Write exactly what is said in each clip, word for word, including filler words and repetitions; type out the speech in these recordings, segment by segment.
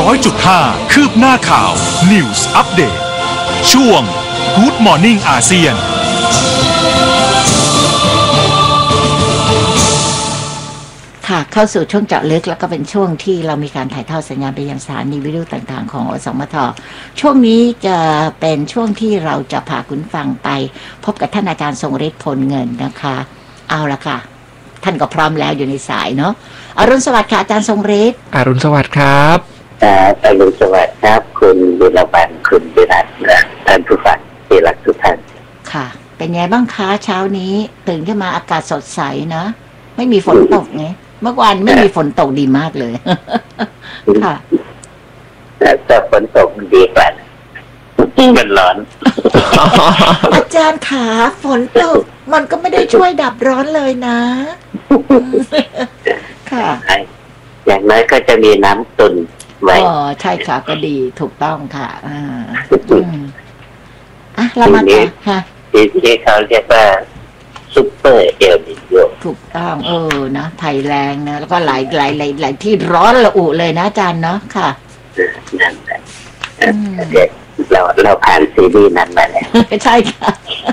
ร้อยจุดห้า คืบหน้าข่าว News Update ช่วง Good Morning อาเซียนค่ะเข้าสู่ช่วงเจาะลึกแล้วก็เป็นช่วงที่เรามีการถ่ายทอดสัญญาณไปยังสถานีวิทยุต่างๆของอสมทช่วงนี้จะเป็นช่วงที่เราจะพาคุณฟังไปพบกับท่านอาจารย์ทรงฤทธิ์พลเงินนะคะเอาละค่ะท่านก็พร้อมแล้วอยู่ในสายเนาะอรุณสวัสดิ์ค่ะอาจารย์ทรงฤทธิ์อรุณสวัสดิ์ครับอรุณสวัสดิ์ครับคุณบุรพันธ์คุณวิรัตน์และท่านผู้ฟังที่รักทุกท่านค่ะเป็นไงบ้างคะเช้านี้ตื่นขึ้นมาอากาศสดใสนะไม่มีฝนตกไงเมื่อวานไม่มีฝนตกดีมากเลยค่ะแต่ฝนตกมันดีกว่ามันร้อนอาจารย์ขาฝนตกมันก็ไม่ได้ช่วยดับร้อนเลยนะค่ะอย่างน้อยก็จะมีน้ำตุนไว้อ๋อใช่ค่ะก็ดีถูกต้องค่ะอ่าอ่ะเรามาต่อค่ะที่เขาเรียกว่าซุปเปอร์เอลนิโญถูกต้องเออนะไทยแรงนะแล้วก็หลายหลายหลายหลายที่ร้อนระอุเลยนะอาจารย์เนาะค่ะนั่นแหละเราเราผ่านซีรีส์นั้นมาแล้วใช่ค่ะ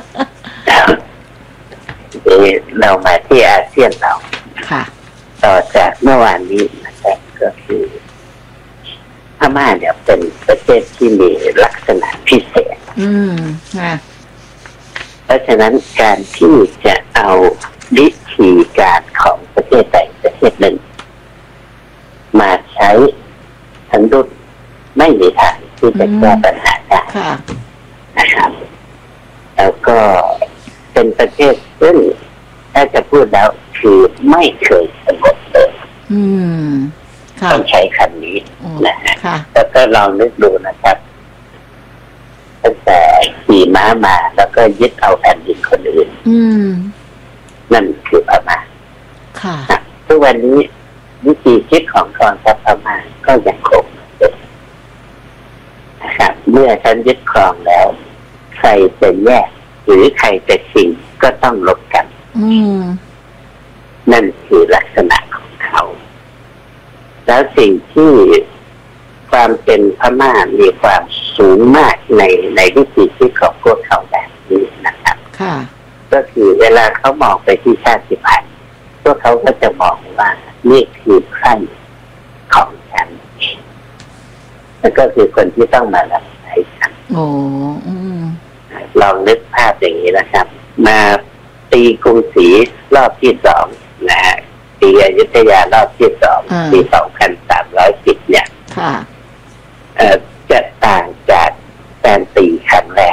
เรามาที่อาเซียนเราค่ะต่อจากเมื่อวานนี้นะครับก็คือพม่าเนี่ยเป็นประเทศที่มีลักษณะพิเศษอืมค่ะเพราะฉะนั้นการที่จะเอาวิธีการของประเทศใดประเทศหนึ่งมาใช้ทั้งรุ่นไม่มีทางที่จะแก้ปัญหาได้นะครับแล้วก็เป็นประเทศซึ่งถ้าจะพูดแล้วคือไม่เคยสงบเลยต้องใช้คำนี้นะฮะแล้วก็ลองนึกดูนะครับตั้งแต่ขี่ม้ามาแล้วก็ยึดเอาแผ่นดินคนอื่นนั่นคือพม่าทุกวันนี้วิธีคิดของกองทัพพม่าก็ยังคงเป็นนะครับเมื่อฉันยึดครองแล้วใครจะแยกหรือใครจะชิงก็ต้องลบกันนั่นคือลักษณะของเขาแล้วสิ่งที่ความเป็นพม่ามีความสูงมากในในวิธีคิดของพวกเขาแบบนี้นะครับก็คือเวลาเขามองไปที่ชาติพันธุ์พวกเขาก็จะมองว่านี่คือใครของฉันแล้วก็คือคนที่ต้องมารับใช้ฉันโอ้ลองนึกภาพอย่างนี้นะครับมาตีกรุงศรีรอบที่สองนะฮะตีอยุธยารอบที่สองปีสองพันสามร้อยสิบเนี่ยจะต่างจากการตีครั้งแรก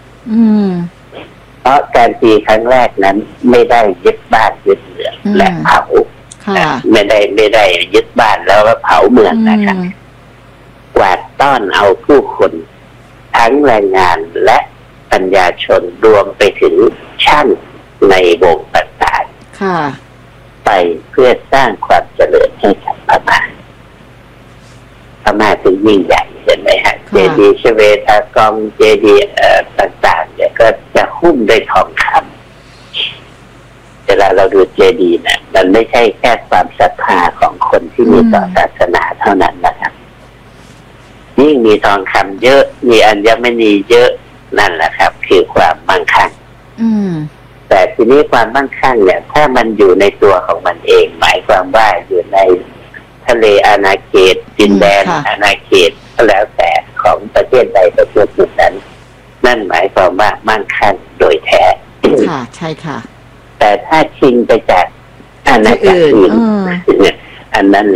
เพราะการตีครั้งแรกนั้นไม่ได้ยึดบ้านยึดเมืองและเผาไม่ได้ไม่ได้ยึดบ้านแล้วก็เผาเมืองนะครับกวาดต้อนเอาผู้คนทั้งแรงงานและปัญญาชนรวมไปถึงช่างในวงต่างๆไปเพื่อสร้างความเจริญให้กับพม่าพม่าถึงยิ่งใหญ่เห็นไหมฮะเจดีย์ชเวทากองเจดีย์ต่างๆเนี่ยก็จะหุ้มด้วยทองคำเวลาเราดูเจดีย์เนี่ยมันไม่ใช่แค่ความศรัทธาของคนที่มีต่อศาสนาเท่านั้นนะครับยิ่งมีทองคำเยอะมีอัญมณีเยอะนั่นแหละครับคือความมั่งคั่งแต่ทีนี้ความมั่งคั่งเนี่ยถ้ามันอยู่ในตัวของมันเองหมายความว่าอยู่ในทะเลอาณาเขตดินแดนอาณาเขตก็แล้วแต่ของประเทศใดประเทศหนึ่งนั้นนั่นหมายความว่ามั่งคั่งโดยแท้ค่ะใช่ค่ะแต่ถ้าชิงไปจากอาณาจักรอื่นอันนั้น